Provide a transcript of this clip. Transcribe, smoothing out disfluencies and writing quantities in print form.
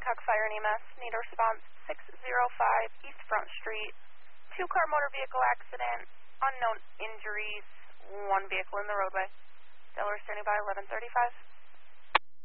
Hancock Fire and EMS. Need a response 605 East Front Street. 2-car motor vehicle accident. Unknown injuries. 1 vehicle in the roadway. Delaware standing by 1135.